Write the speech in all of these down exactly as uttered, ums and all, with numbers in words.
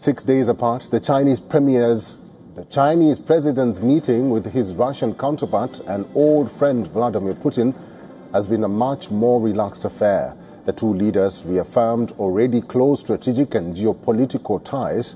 Six days apart, the Chinese premier's, the Chinese president's meeting with his Russian counterpart and old friend Vladimir Putin has been a much more relaxed affair. The two leaders reaffirmed already close strategic and geopolitical ties.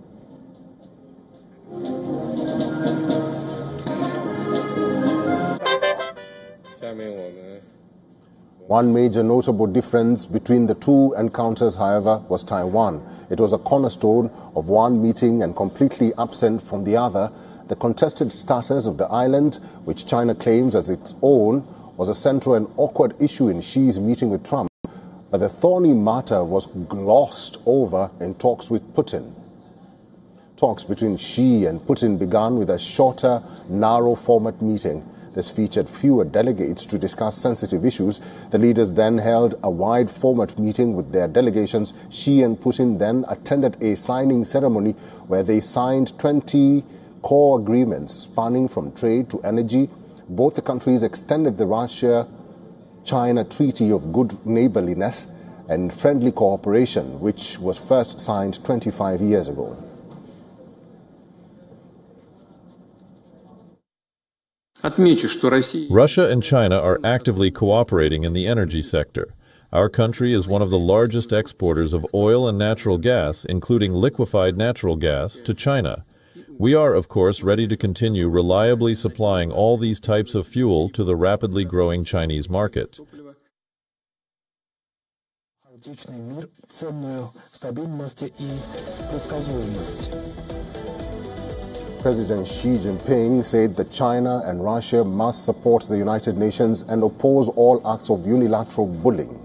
One major notable difference between the two encounters, however, was Taiwan. It was a cornerstone of one meeting and completely absent from the other. The contested status of the island, which China claims as its own, was a central and awkward issue in Xi's meeting with Trump. But the thorny matter was glossed over in talks with Putin. Talks between Xi and Putin began with a shorter, narrow-format meeting. This featured fewer delegates to discuss sensitive issues. The leaders then held a wide-format meeting with their delegations. Xi and Putin then attended a signing ceremony where they signed twenty core agreements spanning from trade to energy. Both the countries extended the Russia-China Treaty of Good Neighborliness and Friendly Cooperation, which was first signed twenty-five years ago. Russia and China are actively cooperating in the energy sector. Our country is one of the largest exporters of oil and natural gas, including liquefied natural gas, to China. We are, of course, ready to continue reliably supplying all these types of fuel to the rapidly growing Chinese market. President Xi Jinping said that China and Russia must support the United Nations and oppose all acts of unilateral bullying.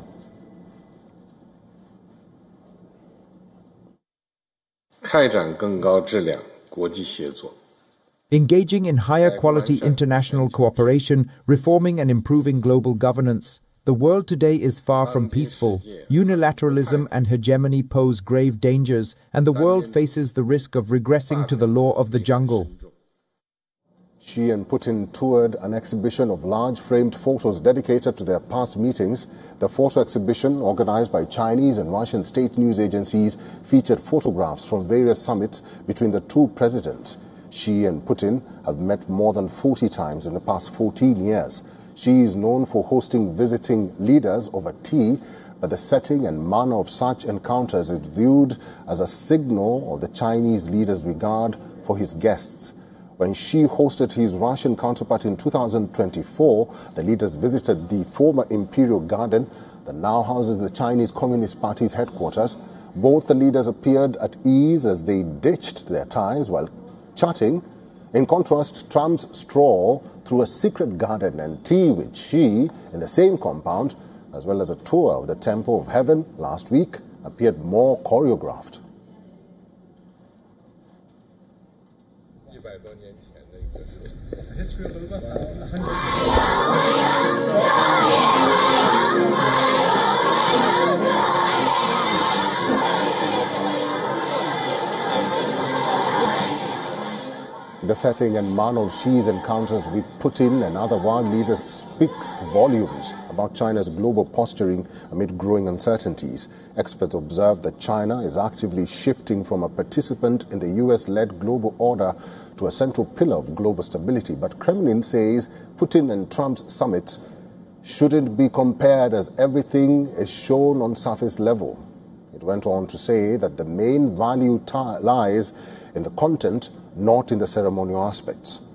Engaging in higher quality international cooperation, reforming and improving global governance. The world today is far from peaceful. Unilateralism and hegemony pose grave dangers, and the world faces the risk of regressing to the law of the jungle. Xi and Putin toured an exhibition of large framed photos dedicated to their past meetings. The photo exhibition, organized by Chinese and Russian state news agencies, featured photographs from various summits between the two presidents. Xi and Putin have met more than forty times in the past fourteen years. Xi is known for hosting visiting leaders over tea, but the setting and manner of such encounters is viewed as a signal of the Chinese leader's regard for his guests. When Xi hosted his Russian counterpart in two thousand twenty-four, the leaders visited the former Imperial Garden that now houses the Chinese Communist Party's headquarters. Both the leaders appeared at ease as they ditched their ties while chatting. In contrast, Trump's stroll through a secret garden and tea with Xi in the same compound, as well as a tour of the Temple of Heaven last week, appeared more choreographed. The setting and manner of Xi's encounters with Putin and other world leaders speaks volumes about China's global posturing amid growing uncertainties. Experts observe that China is actively shifting from a participant in the U S-led global order to a central pillar of global stability. But Kremlin says Putin and Trump's summit shouldn't be compared as everything is shown on surface level. It went on to say that the main value lies in the content, not in the ceremonial aspects.